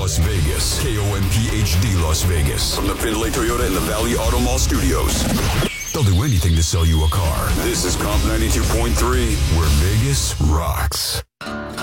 Las Vegas. KOMPHD Las Vegas. From the Findlay Toyota and the Valley Auto Mall studios. They'll do anything to sell you a car. This is Comp 92.3, where Vegas rocks.